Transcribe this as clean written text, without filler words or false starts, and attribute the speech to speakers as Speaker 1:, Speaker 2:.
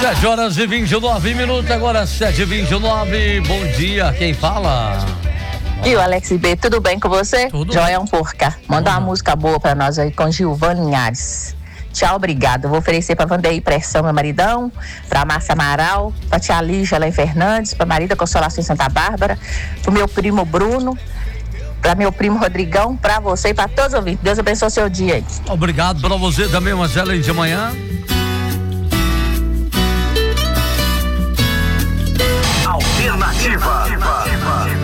Speaker 1: 7h29, agora 7h29. Bom dia, quem fala?
Speaker 2: E o Alex B, tudo bem com você?
Speaker 1: Tudo
Speaker 2: Joião Porca. Manda uma música boa pra nós aí com Gilvan Linhares. Tchau, obrigado. Vou oferecer pra Vandeir Pressão, meu maridão, pra Márcia Amaral, pra tia Lígia lá em Fernandes, pra Marida Consolação em Santa Bárbara, pro meu primo Bruno, pra meu primo Rodrigão, pra você e pra todos os ouvintes. Deus abençoe o seu dia aí.
Speaker 1: Obrigado pra você também, uma excelente manhã.
Speaker 3: Alternativa.